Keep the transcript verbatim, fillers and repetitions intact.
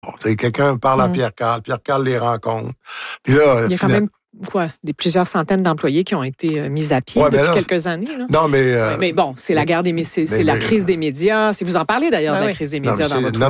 Bon, quelqu'un parle à Mm. Pierre Carl, Pierre Carl les rencontre. Puis là, Il y a quand même quoi, des plusieurs centaines d'employés qui ont été euh, mis à pied Ouais, depuis là, quelques années. Là. Non, mais... Euh, mais bon, c'est la guerre des médias, c'est, c'est mais, la mais, crise des médias. Si vous en parlez d'ailleurs ben de la oui. crise des non, médias mais dans c'est- votre non,